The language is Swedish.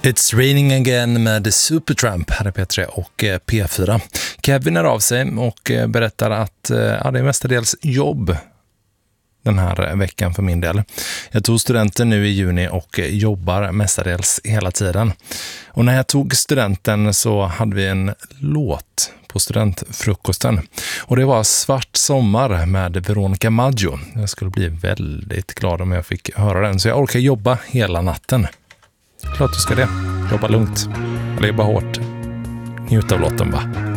It's raining again med Supertramp, här är P3 och P4. Kevin är av sig och berättar att det är mestadels jobb den här veckan för min del. Jag tog studenten nu i juni och jobbar mestadels hela tiden. Och när jag tog studenten så hade vi en låt på studentfrukosten. Och det var Svart sommar med Veronica Maggio. Jag skulle bli väldigt glad om jag fick höra den, så jag orkar jobba hela natten. Klart du ska det. Jobba lugnt. Eller jobba hårt. Njut av låten, va?